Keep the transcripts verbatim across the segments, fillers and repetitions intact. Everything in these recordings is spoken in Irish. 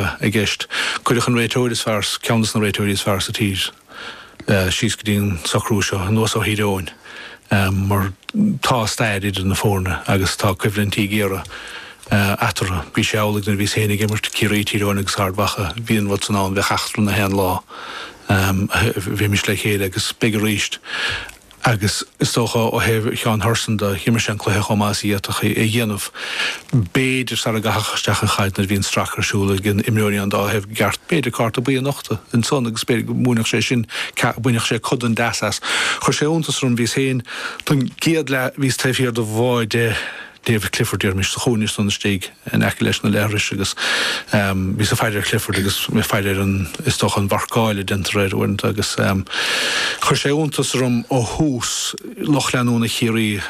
a gist. Cuireach an réiteoiris fears, ceannas na réiteoiris fears a tír. Síos go dtíon sacrúseo an nuas ó hídeoin. Mar tá staid idir na fórna agus tá cuimhlintí géara atara bhí seálaigh na bhí sénig immert cirí tíróin agus hardbacha bhíon wat san an bheith achtrú na hen lá bhí mis le chéad agus begur ríist. Agus is tócha ó heh Seán Thurston de himar sin chluthe chomáí a dhéanamh béidir sa a gachasteach a chaid na bhíon stracharsúla gin imreoí an dá heh gart béidir carta buí nachta in son agus béidir múnach sé sin buineach sé chud an dasas. Chir sé úntas rún bhís héin tún géad le bhís taifhíar do bháid de David Clifford dúir mis choúnis an stíig an eice leis na leiris agus bhís a feidir Clifford agus mé feidir an is toch an bharcáile dentar réidhaint agus chur sé úntas rum ó hús loch leanúna chéirí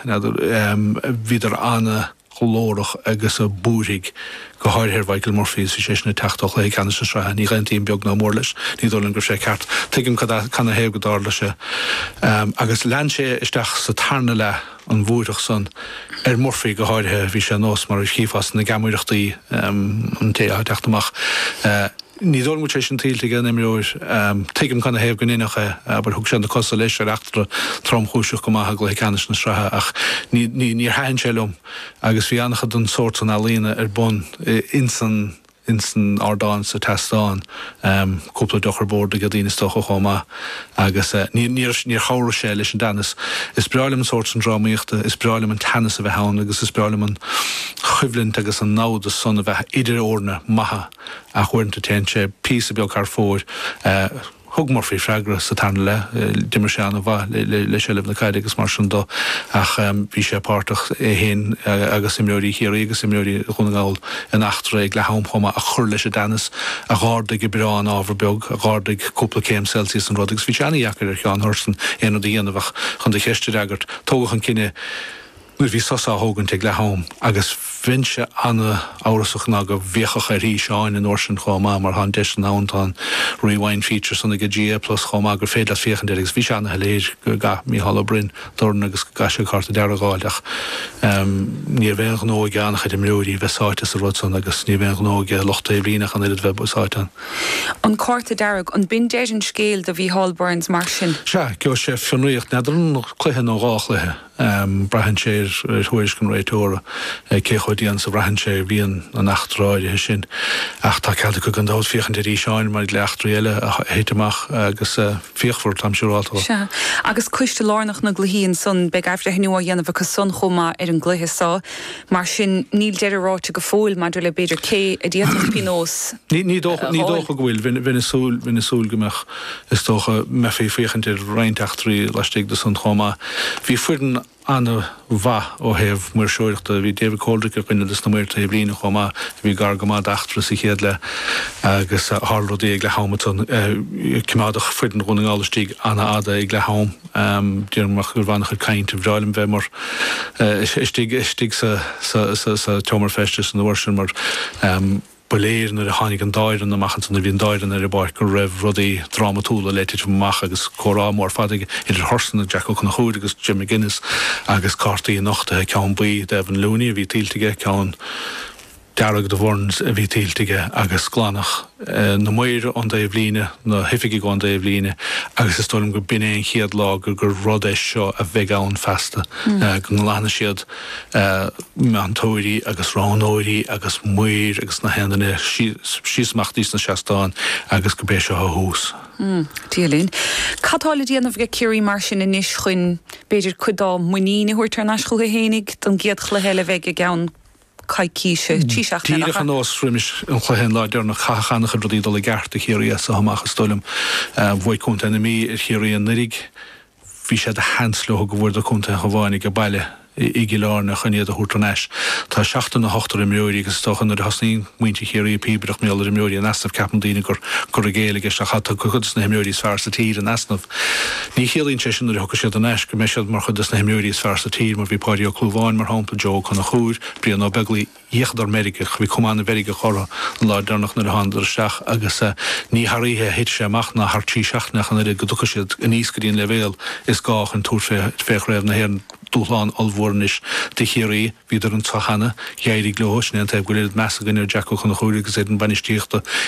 viidir anna cholórach agus a búrig go háirthir Michael Murphy sa sé na teachtoch le ceanna sa sra ní rentíon beag ná mór leis ní dólann gur sé ceart tuigim chuna héh go dála se agus lean sé isteach sa tarna le an bhúireach san ar Murphy go háirthe bhí sé nós mar chiífas na gamuireachtaí an té teachtamach ní dólann mu sé sin tíilte gan imreoir tuigim chuna héh gonéanacha aber thug sé na cosa leis ar achtra trom chúiseach go maithe go ceanna na strathe ach ní ní hain sé lom agus bhí annacha don sort an alína ar bun insan insan ardáin sa testáin cúpla dochar bord a gadíine stocha chomá agus níor chára sé leis an danas is breálim sort an drámaíochta is breálim an tanas a bheith hán agus is breálim an chuimhlint agus an nád a son a bheith idir orna maithe a chuirnta ten sé pí a beag ar fóir Hug Murphy freagra sa tarna le dimmer sé anna bha le se na caiide agus mar sin do ach bhí sé páirteach é héin agus imreoirí chéirí agus imreoirí chunagáil in achtra ag le ham chuma a chur leis a danas a gádaigh i breán ábhar beag a gádaigh cúpla céim Celsius an rud agus bhí seanna dheicear ar Seán Thurston éanú dhéanamh chun de cheiste agart tógach an cinenne nuair bhí sosa thógann ag le ham agus vinse anna árasach ná go bhéchach a rí seáin in orsin chomá mar han deis an ántán rewind features an go G A plus chomá gur féad as féchan agus bhí se anna heléir go ga mí hall brin dorn agus gaise carta deargáileach ní bhéh nó ganach im leúí bheitsáite sa rudson agus ní bhéh nó lochta bhíach an iad websáitan. An carta dearg an bin déir an scéal do bhí Hall Burns mar sin. Se go sé fionríocht neidir cluthe nó gáchlathe brahan sé ar thuiris gan réitóra cé chuidíon sa brahan sé bhíon an nachráide sin ach tá cealta go gandát fiochan de rí seáin mar le achtraile a héiteach agus fiochhór tam siúráta. Se agus cuiste lánach na gluhíín son be gaifre hinú a dhéanamh go son chomá ar an gluthe mar sin níl deidirráte go fóil maidir le beidir cé a dtíanamh pinós. Ní ní dócha bhfuil vinna súl vinna súl gomach is tócha me fé fiochan de reinteachtarí leistigh de san chomá. Bhí fuidan anna bha ó heh mar seoirta bhí David Coldrick a pinna dus na muirta i bblina chomá bhí gargamá achtra sa chéad le agus hálrodí ag le hámaton cimádach fuidan runningálastíg anna ada ag le hám dúirmach gur bhanach a caint a bhráilim bheith mar istíg istíg sa Tomar Festus an bhharsin mar beléir na a hánig an dáiran amachchan na bhíon dáiran ar a bar go raibh rudaí dramatúla leitiid mach agus chorá mór fadig idir Thurston a Jack O'Conachúd agus Jim McGuinness agus cartaí nachta ceann buí Devin Looney a bhí tíltige ceann dearag de bhorns a bhí tíltige agus glánach na muir an da bhlíine na hifiigi go an da bhlíine agus is tólim go binné chiad lá gur gur rodéis seo a bheith ann festa go lána siad me an tóirí agus ránóirí agus muir agus na hendanna síosmachtís na seastáin agus go béis seo a hús. Díolín. Catála díanamh go cirí mar sin inis chuin beidir chudá muíine chuirtar nascoil go hénig don giad chluhéile bheith a gceann caicíise tíiseach na Tíireach an nós frimis an chluhéin láidir na chachanach a rodí dola garta chéirí a hamachchas stoilm bhoi cúnta enimí ar chéirí an nirig bhí sé a hanslo go bhfuir a cúnta choháinnig go baile igi lárna chunéad a húrtanéis. Tá seachtain na hochtar imreoirí agus tóchan ar hasnín muinte chéirí píbrach méall imreoirí an asnamh ceapan daoine gur gur a géalaige a chatta chuchas na imreoirí fear sa tír an asnamh. Ní chéalaíonn sé sin ar thucha siad an eis go meisiad mar chudas na imreoirí fear sa tír mar bhí páirí ó clúháin mar hámpla Joe Conachúd brian á beaglaí íochad America bhí cumána verige chora an láidirnach na handar seach agus ní haíthe hit sé amach na hartí seachnach an go ducha siad in níos go dtíon levéil is gách an túr féch raibh na héan dúláán alhórnis de chéirí viidir an tachanna, géirí glóis, ne an teb goléad measa gan ar Jack O'Conachúd agus éan banistíochta